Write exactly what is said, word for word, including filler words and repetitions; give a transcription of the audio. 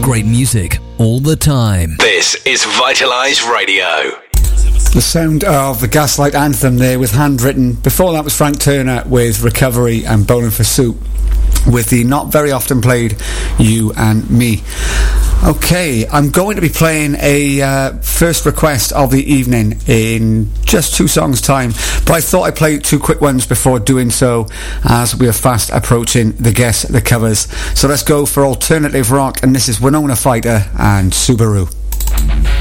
Great music all the time. This is Vitalize Radio. The sound of the Gaslight Anthem there with Handwritten. Before that was Frank Turner with Recovery and Bowling for Soup with the not very often played You and Me. Okay, I'm going to be playing a uh, first request of the evening in just two songs' time, but I thought I'd play two quick ones before doing so, as we are fast approaching the Guess the Covers. So let's go for alternative rock, and this is Winona Fighter and Subaru.